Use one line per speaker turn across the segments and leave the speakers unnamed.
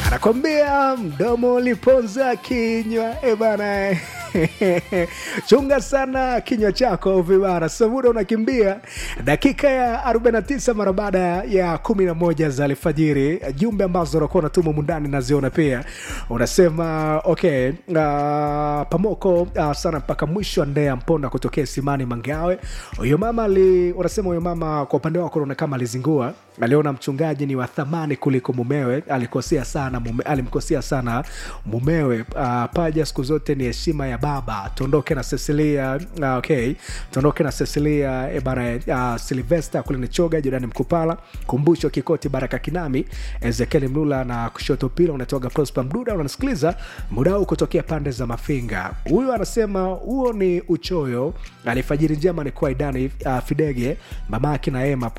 anakwambia mdomo uliponza kinywa bana. Chunga sana kinywa chako vibara. Samuda unakimbia dakika ya 49 mara baada ya 11 za alfajiri. Jumbe ambazo unakuwa unatuma mundani naziona pia. Unasema okay, pamoko sana mpaka mwisho. Ndea Mponda kutokea Simani Mangawe. Huyo mama unasema huyo mama kwa upande wako unaona kama alizingua. Aliona mchungaji ni wa thamani kuliko mumewe. Alimkosea sana mumewe. Paja siku zote ni heshima ya baba. Tuondoke na Cecilia. Okay, tuondoke na Cecilia bana. Sylvester kule Choga, Jordan Mkupala, Kumbusho Kikoti, Baraka Kinami, Ezekiel Mlula na Kushoto Pila. Unatoka Prosper Mduda, unasikiliza muda huu kutokea pande za Mafinga. Huyu anasema huo ni uchoyo. Alifajiri njema ni kwa Idani Fidege, mamaki na Ema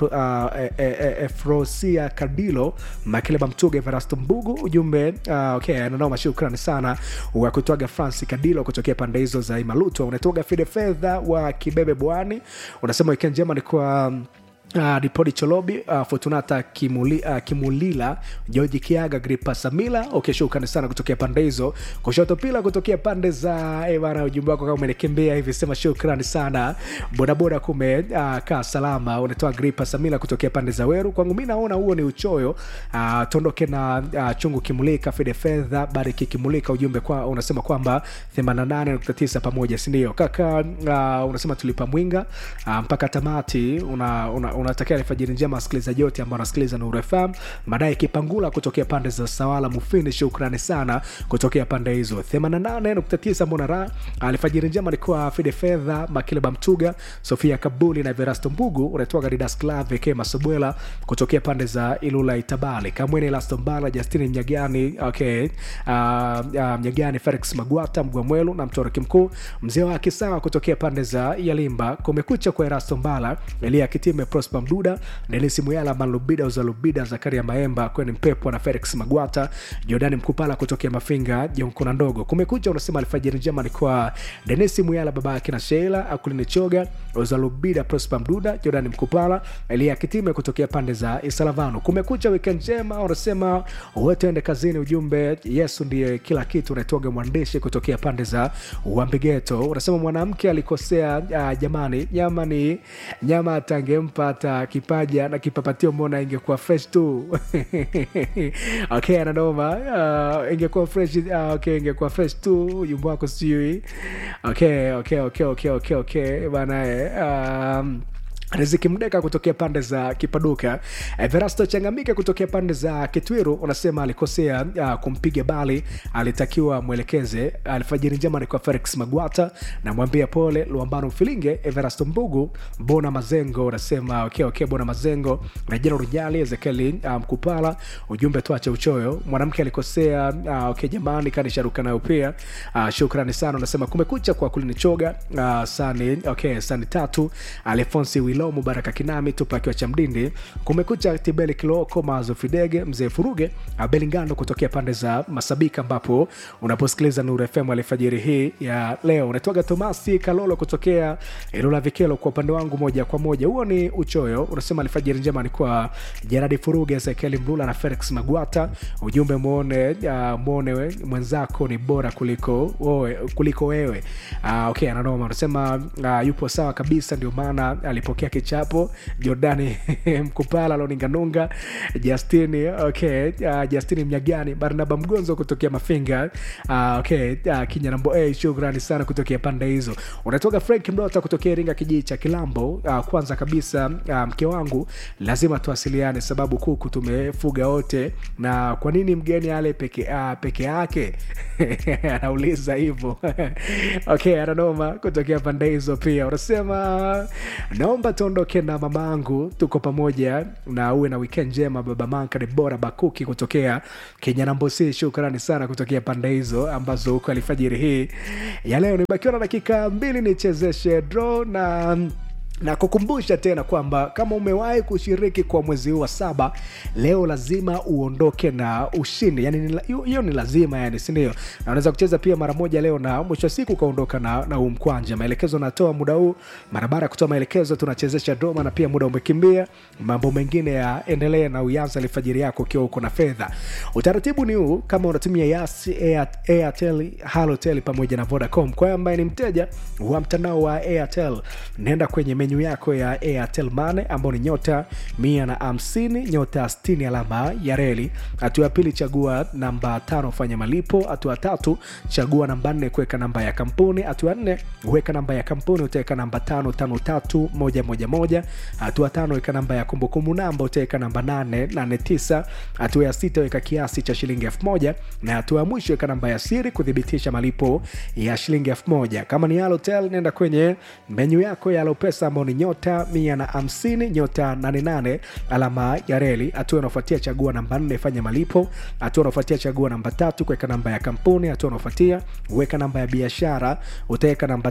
Efrosia Kadilo, Makileba Mtuge, Verasto Mbugu. Ujumbe okay, ananoma, shukrani sana wa kutoka Francis Kadilo kutokea pande hizo za Imaluto. Unatoka Fide Fedha wa Kibebe Bwani. Unasema weekend njema ni kwa Dipodi Cholobi, Fortunata Kimulila, George Kiaga, Gripa Samila. Okay, shukrani sana kutokea pande hizo. Kushoto Pila kutokea pande za bana. Ujumbe wako kama umenikimbia hivi, sema shukrani sana. Boda kaa salama. Unatoa Gripa Samila kutokea pande za Weru. Kwangu mimi naona huo ni uchoyo. Tondoke na Chungu Kimulika, Fide Fedha, Bariki Kimulika. Ujumbe kwa unasema kwamba 88.9 pamoja, si ndio? Kaka unasema tulipa mwinga mpaka tamati. Unatakia alfajiri njema wasikilizaji wote ambao wanasikiliza Nuru FM. Madai Kipangula kutokea pande za Sawala Mufini, shukrani sana kutokea pande hizo. 88.9 Monara. Alfajiri njema alikuwa Fide Fedha, Makileba Mtuga, Sofia Kabuli na Verasto Mbugu. Unatoa Garidas Clave Kema Sobwela kutokea pande za Ilula Itabali, Kamwene Lastombala, Justine Mnyagani, okay, Mnyagani Felix Magwata Mgwamwelu na Mtoroki Mkuu, mzee wa Kisawa kutokea pande za Yalimba. Kumekucha kwa Lastombala, Elia Kitime, Prosper Mduda, Dennis Muyala, Malubida Uzalubida, Zakaria Maemba, Kweni Mpepo na Felix Magwata, Jordan Mkupala kutokea Mafinga, Jonkona Ndogo. Kumekucha unasema alfajiri njema ni kwa Dennis Muyala, baba yake na Sheila, Akulini Choga, Uzalubida, Prosper Mduda, Jordan Mkupala, Elia Kitime kutokea pande za Isalavano. Kumekucha weekend njema unasema wote ende kazini. Ujumbe Yesu ndiye kila kitu. Unatoga Mwandishi kutokea pande za Uambigeto. Unasema mwanamke alikosea, jamani, nyama atangempata kipaja na kipapatio, mbona ingekuwa fresh tu. Okay, ananoma, ingekuwa fresh. Okay, ingekuwa fresh tu. Jumbo wako sijui. Okay bana. Riziki Mdeka kutokea pande za Kipaduka. Verasto Changamike kutokea pande za Kitwiru. Unasema alikosea kumpiga bali, alitakiwa mwelekeze. Alfajiri njema ni kwa Felix Magwata na mwambia pole Luambano Filinge. Verasto Mbugu, Bona Mazengo. Unasema okay Bona Mazengo na Jero Runyali, Ezekiel Mkupala. Ujumbe tuache uchoyo, mwanamke alikosea. Okay jamani, kanisharuka nayo pia. Shukrani sana. Unasema kumekucha kwa Kulini Choga, Sani Tatu, Alfonsi Wilomo, Baraka Kinami, Tupaki wa Chamdindi. Kumekucha Tibeli Kiloko, Mazo Fidege, Mzee Furuge, Belingando kutokea pande za Masabika ambapo unaposikiliza Nuru FM alfajiri hii ya leo. Unatoka Tomasi Kalolo kutokea Ilula Vikelo. Kwa upande wangu moja kwa moja huo ni uchoyo. Unasema alfajiri njema ni kwa Gerard Furuge, Ezekiel Mlula na Felix Magwata. Ujumbe muone mwenzako ni bora kuliko wewe. Okay, ananoma. Unasema yupo sawa kabisa, ndio maana alipokea kichapo. Jordani Mkupala, Loninganunga, Justini Justini Mnyagani, Barnaba Mgonzo kutokea Mafinga. Kinyanambo shukrani sana kutokea pande hizo. Unatoka Frank Mdota kutokea Iringa kijiji cha Kilambo. Kwanza kabisa mke wangu lazima tuwasiliane, sababu kuku tumefuga wote, na kwa nini mgeni ale peke yake? Anauliza hivyo. Okay, ananoma kutokea pande hizo pia. Unasema naomba tuondoke na mamangu, tuko pamoja na uwe na weekend njema. Baba Manka Debora Bakuki kutokea Kinyanambosi, shukrani sana kutokea pande hizo ambazo uko alfajiri hii ya leo. Nibakiwa na dakika 2 nichezeshe draw na na kukumbusha tena kwamba kama umewahi kushiriki kwa mwezi huu wa 7, leo lazima uondoke na ushindi. Yani hiyo ni lazima, yani si ndio? Na unaweza kucheza pia mara moja leo na mwisho wa siku kaondoka na huu mkwanja. Maelekezo natoa muda huu, barabara kutoa maelekezo, tunachezesha doma na pia muda umekimbia. Mambo mengine yaendelee na uanze alfajiri yako ukiwa uko na fedha. Utaratibu ni huu, kama unatumia Yas, Airtel, Halotel pamoja na Vodacom, kwa ambaye ni mteja wa mtandao wa Airtel, nenda kwenye menu yako ya Airtel Money ambao ni nyota 150 nyota 60 alama ya reli. Hatua ya pili, chagua namba 5 fanya malipo. Hatua 3, chagua namba 4 kuweka namba ya kampuni. Hatua 4, weka namba ya kampuni, utaweka namba 553111. Hatua 5, weka namba ya kumbukumbu namba, utaweka namba 889. Hatua ya 6, weka kiasi cha shilingi 1000, na hatua ya mwisho weka namba ya siri kudhibitisha malipo ya shilingi 1000. Kama ni Halotel, nenda kwenye menu yako ya Alopesa ambao ni nyota 150 nyota 88 alama ya reli. Hatua inayofuatia, chagua namba 4 fanya malipo. Hatua inayofuatia, chagua namba 3 kuweka namba ya kampuni. Hatua inayofuatia, weka namba ya biashara, utaweka namba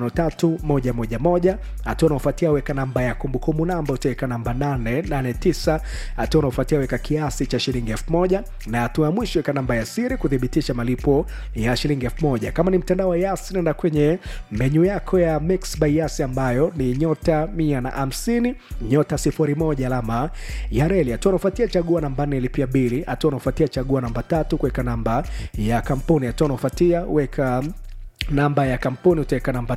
553111. Hatua inayofuatia, weka namba ya kumbukumbu namba, utaweka namba 889. Hatua inayofuatia, weka kiasi cha shilingi 1000, na hatua ya mwisho weka namba ya siri kudhibitisha malipo ya shilingi 1000. Kama ni mtandao wa Yas, nenda kwenye menu yako ya Mix by Yas ambayo ni nyota 150 nyota 01 alama ya reli. Hatua inayofuatia, chagua namba 4 lipia bili. Hatua inayofuatia, chagua namba 3 kuweka namba ya kampuni. Hatua inayofuatia, weka namba ya kampuni, utaweka namba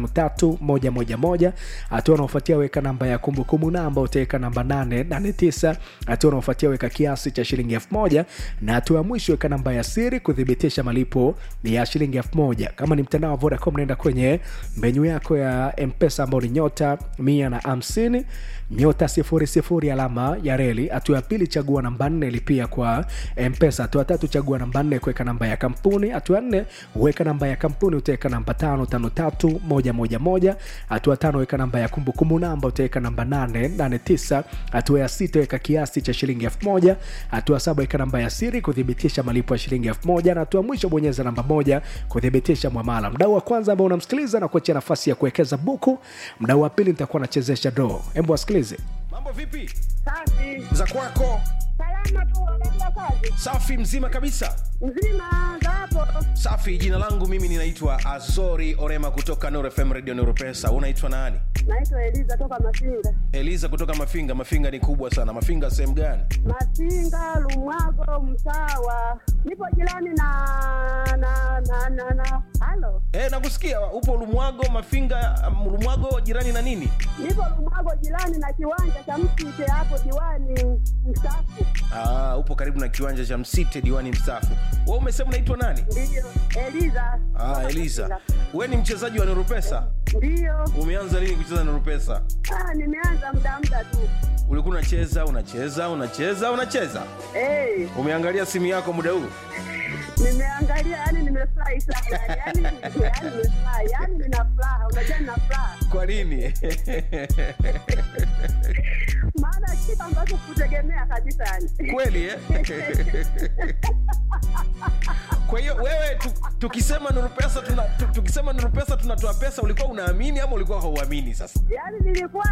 553111. Hatua inayofuatia, weka namba ya kumbukumbu namba, utaweka namba 889. Hatua inayofuatia, weka kiasi cha shilingi 1000, na hatua ya mwisho weka namba ya siri kudhibitisha malipo ya shilingi 1000. Kama ni mtandao wa Vodacom, nenda kwenye menu yako ya M-Pesa ambao ni nyota 150 nyota 00 alama ya reli. Hatua ya pili, chagua namba 4 lipia kwa M-Pesa. Hatua 3, chagua namba 4 kuweka namba ya kampuni. Hatua 4, weka namba ya kampuni, utaweka namba 553111. Hatua 5, weka namba ya kumbukumbu namba, utaweka namba 889. Hatua ya 6, weka kiasi cha shilingi 1000. Hatua 7, weka namba ya siri kudhibitisha malipo ya shilingi 1000, na hatua mwisho bonyeza namba 1 kudhibitisha muamala. Mdau wa kwanza ambao unamsikiliza na kuachia nafasi ya kuwekeza buku. Mdau wa pili nitakuwa nachezesha draw. Hebu wasikilize.
Mambo vipi?
Safi.
Za kwako?
Salama tu, unafanya kazi?
Safi, mzima kabisa.
Mzima, za hapo?
Safi, jina langu mimi ninaitwa Azori Orema kutoka Nuru FM Radio Nuru Pesa. Unaitwa nani?
Naitwa Eliza toka Mafinga.
Eliza kutoka Mafinga. Mafinga ni kubwa sana. Mafinga sehemu gani?
Mafinga, Lumwago, Msawa. Nipo jirani na halo?
Nakusikia. Upo Lumwago, Mafinga, Lumwago jirani na nini?
Nipo Lumwago jirani na kiwanja cha Msite hapo diwani mstaafu.
Upo karibu na kiwanja cha Msite diwani mstaafu. Wewe umesema unaitwa nani?
Ndio, Eliza.
Eliza. Wewe ni mchezaji wa Nuru Pesa?
Ndio.
Umeanza lini kucheza Nuru Pesa?
Nimeanza muda tu.
Ulikuwa unacheza? Umeangalia simu yako muda huu?
Nimeangalia, yani nimefurahi sana. Yani nimefurahi, yani nina furaha, unajua nina furaha.
Kwa nini?
Maana kitu ambacho kutegemea kabisa yani.
Kweli Kwa hiyo wewe tukisema Nuru Pesa tunatoa pesa, ulikuwa unaamini ama ulikuwa hauamini sasa?
Yani nilikuwa